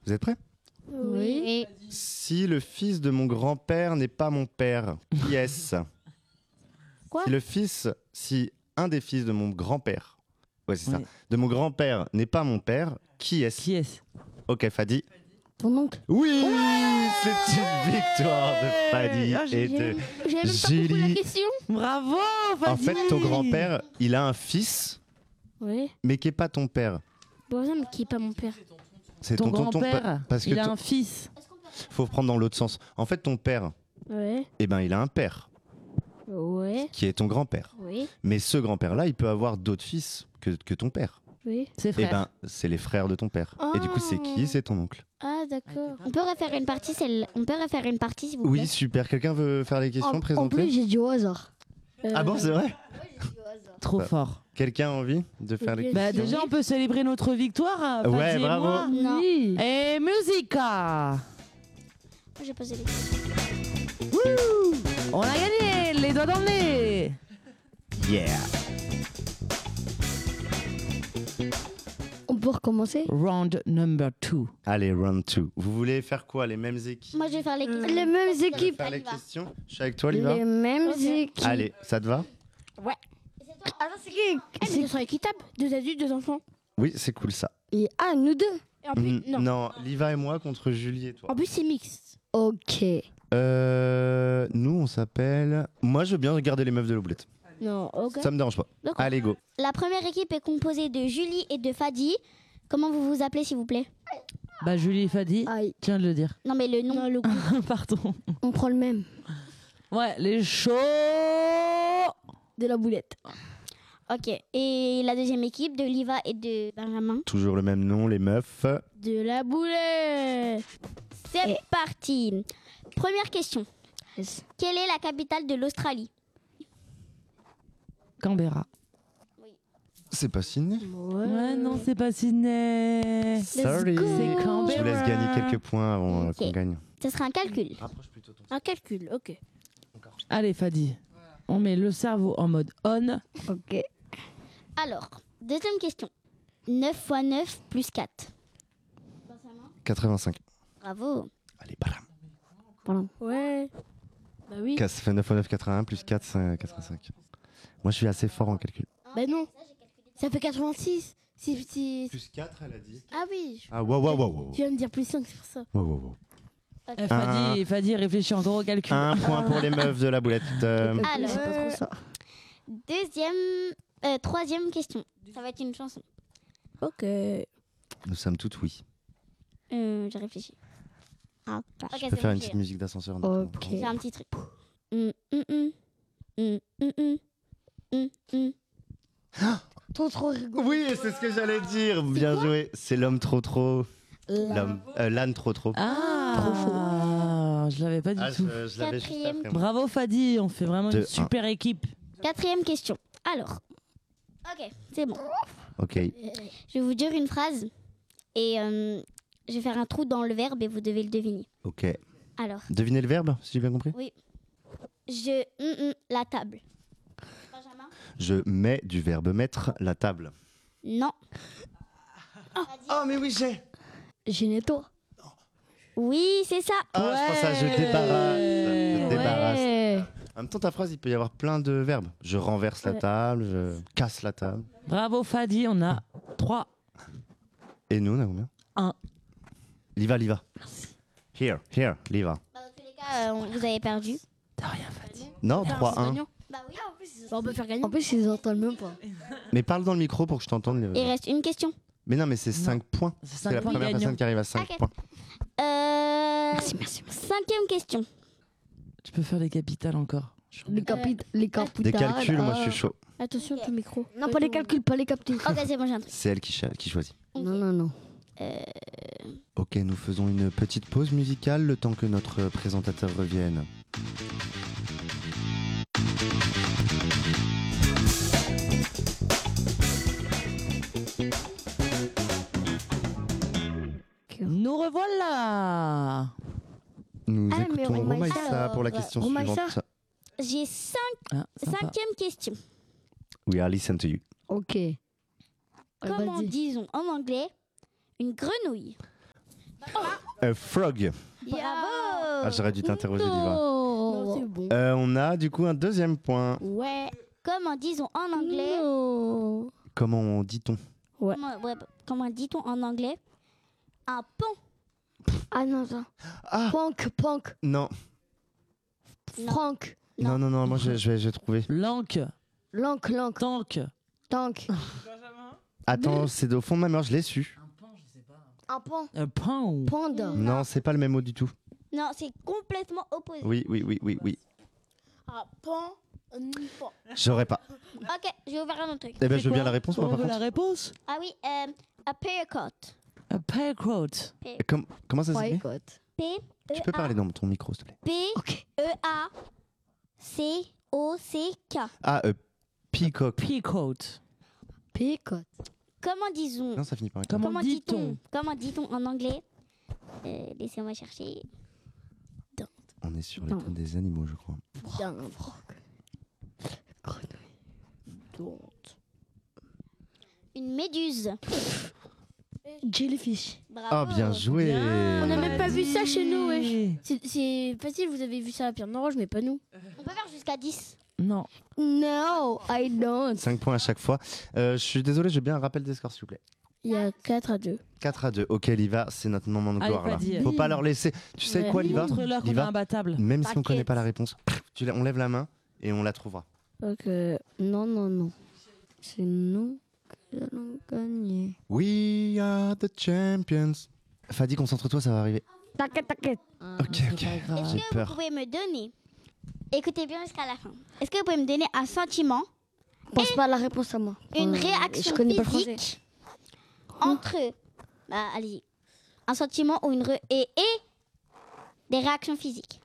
Vous êtes prêts? Oui. Si le fils de mon grand-père n'est pas mon père, qui est-ce? Quoi? Si un des fils de mon grand-père, ouais c'est ça, Oui. de mon grand-père n'est pas mon père, qui est-ce? Qui est-ce? Ok, Fadi. Ton oncle. Oui, c'est une victoire de Fadi et de J'ai même pas compris Julie. la question. Bravo, Fadi. En fait, ton grand-père, il a un fils, Oui. mais qui n'est pas ton père. Bon, ça, mais qui est pas mon père. C'est Ton tonton, grand-père, parce que il a un fils. faut prendre dans l'autre sens. En fait, ton père, Ouais. eh ben, il a un père, Ouais. qui est ton grand-père. Oui. Mais ce grand-père-là, il peut avoir d'autres fils que ton père. Oui. C'est Eh frère. ben, c'est les frères de ton père. Et du coup, c'est qui? C'est ton oncle. Ah, d'accord. On peut refaire une partie, s'il vous plaît. Oui, super. Quelqu'un veut faire les questions, En présenter? plus, j'ai dit au hasard. Ah bon, c'est vrai? Trop fort. Quelqu'un a envie de faire les Bah, questions? déjà, on peut célébrer notre victoire. Fadi Ouais, et bravo. moi. Non. Oui. Et musica. Moi, j'ai posé les questions. Wouh. On a gagné, les doigts dans le nez. Yeah. On peut recommencer? Round number 2. Allez, round 2. Vous voulez faire quoi? Les mêmes équipes? Moi, je vais faire les mêmes Tu veux équipes. faire les questions? Je suis avec toi, Liva. Les mêmes équipes. Allez, ça te va? Alors, c'est qui? Ce sera équitable. 2 adultes, 2 enfants. Oui, c'est cool ça. Et nous deux. Et en plus, Non, Liva et moi contre Julie et toi. En plus, c'est mixte. Ok. Nous, on s'appelle... Moi, je veux bien regarder les meufs de l'oublette. Non, ok. Ça me dérange pas. D'accord. Allez, go. La première équipe est composée de Julie et de Fadi. Comment vous vous appelez, s'il vous plaît? Bah, Julie et Fadi, Aïe. tiens de le dire. Non, mais le nom. Non, le coup. Pardon. On prend le même. Ouais, les chauds. De la boulette. Ok. Et la deuxième équipe de Liva et de Benjamin. Toujours le même nom, les meufs. De la boulette. C'est parti. Première question. Quelle est la capitale de l'Australie? Canberra. C'est pas Sydney? Ouais, non, c'est pas Sydney. Sorry. C'est Je Canberra. vous laisse gagner quelques points avant Ok. qu'on gagne. Ce sera un calcul. Rapproche plutôt ton... Un calcul, ok. Allez, Fadi. On met le cerveau en mode on. Ok. Alors, deuxième question. 9 x 9 plus 4. 85. Bravo. Allez, balam. Pardon. Ouais. Bah oui. Ça fait 9 x 9, 81, plus 4, c'est 85. Moi, je suis assez fort en calcul. Bah non. Ça fait 86. Plus 4, elle a dit. Ah oui. Ah, wow. Tu viens de dire plus 5, c'est pour ça. Wow. Fadi réfléchit encore au calcul. Un point pour les meufs de la boulette. Alors, C'est pas trop ça. troisième question. Ça va être une chanson. Ok. Nous sommes toutes oui. J'ai réfléchi. Ah, ok, Je c'est peux faire bon, une petite musique d'ascenseur. Ok. j'ai un petit truc. Hum, hum, hum. Hum, hum, hum. Hum, hum. Trop rigolo. Oui, c'est ce que j'allais dire. Bien joué. C'est l'homme trop. L'âne trop. Ah, je l'avais pas du tout. Je l'avais juste Quatrième. après. Bravo Fadi, on fait vraiment une 2-1. super équipe. Quatrième question. Alors, ok, c'est bon. Ok. Je vais vous dire une phrase et je vais faire un trou dans le verbe et vous devez le deviner. Ok. Alors, Devinez le verbe, si j'ai bien compris. la table. Benjamin? Je mets du verbe mettre la table. Non. Oh, mais oui, j'ai. J'ai netto. Oui, c'est ça. Ah, je pense à je débarrasse. Je débarrasse. Ouais. En même temps, ta phrase, il peut y avoir plein de verbes. Je renverse la table, je casse la table. Bravo Fadi, on a 3. Et nous, on a combien? 1. Liva. Here, Liva. Dans tous les cas, vous avez perdu. T'as rien Fadi. Non, 3-1. Bah oui. On peut faire gagner. En plus, ils entendent même pas. Mais parle dans le micro pour que je t'entende. Il reste une question. Mais non, mais c'est 5 points. C'est C'est 5 la points première gagnants. personne qui arrive à 5 Ok. points. Merci. Cinquième question. Tu peux faire les capitales encore. Les capitales. Des calculs, moi, je suis chaud. Attention, ton micro. Non, pas les calculs, pas les captures. Ok, c'est bon, j'ai un truc. C'est elle qui choisit. Non. Ok, nous faisons une petite pause musicale le temps que notre présentateur revienne. Nous revoilà. Nous Ah, mais écoutons Romaïssa, Romaïssa pour la question Romaïssa. suivante. J'ai Ah, sympa. cinquième question. We are listen to you. Ok. Comment Vas-y. disons en anglais une grenouille? A frog. Bravo. Ah, j'aurais dû t'interroger, Liva. Non, c'est bon. On a du coup un deuxième point. Ouais. Comment disons en anglais Non. Comment dit-on? Comment dit-on en anglais un pont? Ah non, ça. Ah Punk. non. Franck. Non, moi j'ai trouvé. Lank. Lank. Tank. Tank. Attends, c'est au fond de ma mémoire, je l'ai su. Un pan. Un pan. Panda. Non, c'est pas le même mot du tout. Non, c'est complètement opposé. Oui. Un pan. J'aurais pas. Ok, je vais ouvrir un autre truc. Eh ben, C'est je veux bien quoi? la réponse, moi, On par veut la contre. réponse. Ah oui, a peacoat. Un peacoat. Comment ça s'écrit? Boycott. Tu peux parler dans ton micro, s'il te plaît. P-E-A-C-O-C-K. Ah, peacock. Peacoat. Peacock. Comment disons Non, ça finit par un Comment dit-on? Comment dit-on en anglais Laissez-moi chercher. On est sur le thème des animaux, je crois. Dinde. Une méduse. Jellyfish. Bravo. Ah, bien joué. On n'a même pas vu ça chez nous, wesh. Ouais. C'est facile, vous avez vu ça à Pierre Noroge, mais pas nous. On peut faire jusqu'à 10. Non. No, I don't. 5 points à chaque fois. Je suis désolé, j'ai bien un rappel des scores, s'il vous plaît. Il y a 4-2. 4-2. Ok, Liva, c'est notre moment de Allez, gloire là. vas-y. Faut pas leur laisser. Tu sais Ouais. quoi, Liva? Montre-leur qu'on est Liva, imbattable. même si on T'inquiète. connaît pas la réponse, on lève la main et on la trouvera. Donc, non. C'est nous qui allons gagner. We are the champions. Fadi, concentre-toi, ça va arriver. T'inquiète. Ok. Est-ce J'ai que peur. vous pouvez me donner, écoutez bien jusqu'à la fin, est-ce que vous pouvez me donner un sentiment, Pense pas à la réponse à moi. une Je réaction connais pas le français. physique entre, allez-y, un sentiment ou et des réactions physiques?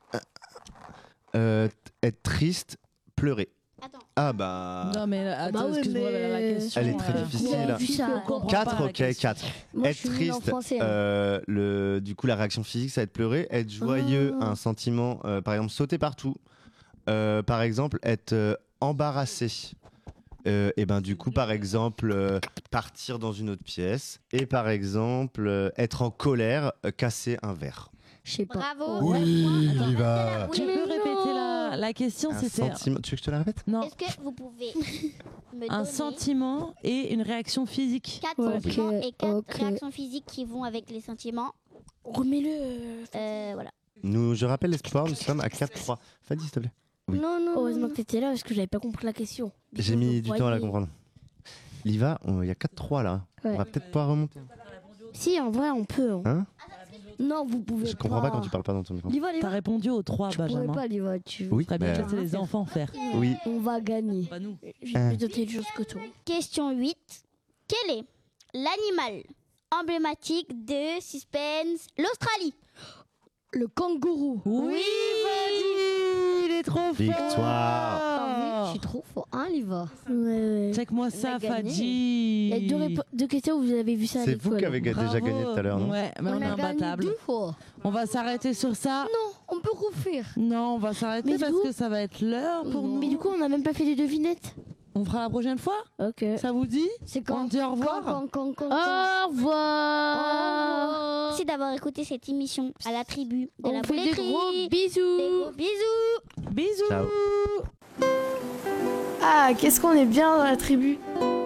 Être triste, pleurer. Attends. Ah bah. Non, mais attends, Bah ouais, excuse-moi, mais- la question. Elle est très difficile. Vu ça. On comprend 4, pas la ok, question. 4. Moi, je Être suis nul en triste, français, hein. du coup la réaction physique ça va être pleurer. Être joyeux, un sentiment, par exemple sauter partout. Par exemple être embarrassé. Et ben du coup par exemple partir dans une autre pièce. Et par exemple être en colère, casser un verre. Je sais pas. Bravo. Oui, Attends, il va. restez là, Tu oui. peux répéter la question, Un c'était sentiment. Tu veux que je te la répète? non, Est-ce que vous pouvez me un donner sentiment et une réaction physique. 4 Ouais, sentiments ok, et 4 ok. réactions physiques qui vont avec les sentiments? Remets-le. Voilà. Je rappelle l'espoir, nous sommes à 4-3. Fadi s'il te plaît. Oui. Non. Heureusement que t'étais là parce que j'avais pas compris la question. J'ai mis du temps à la comprendre. Liva, il y a 4-3 là. On Ouais. va peut-être pas remonter. Si, en vrai, on peut. Hein? Non, vous pouvez pas. Je comprends pas quand tu parles pas dans ton micro. Liva, T'as répondu aux 3, tu pourrais Benjamin. pas, Liva. Tu... Oui, Très bien, mais- laissez les enfants faire. oui. On va gagner. Pas nous. J'ai plus d'intelligence que toi. Question 8. Quel est l'animal emblématique de Suspense l'Australie? Le kangourou. Oui, vas-y, il est trop fort. Victoire. Ah oui, je suis trop fort. Hein, Liva? Ouais. Check-moi ça, a gagné. Fadji. Il y a deux questions où vous avez vu ça à C'est vous l'école. qui avez déjà Bravo. gagné tout à l'heure, non? Ouais, mais on est a gagné imbattable. 2 fois. On va s'arrêter sur ça. Non, on peut refaire. Non, on va s'arrêter Mais parce du coup- que ça va être l'heure pour nous. Mais du coup, on n'a même pas fait des devinettes. On fera la prochaine fois. Ok. Ça vous dit? C'est On dit au revoir. Au revoir. Merci d'avoir écouté cette émission à la tribu de la On fait des bouletterie. gros Des bisous. gros bisous. Bisous. Ciao. Ah, qu'est-ce qu'on est bien dans la tribu.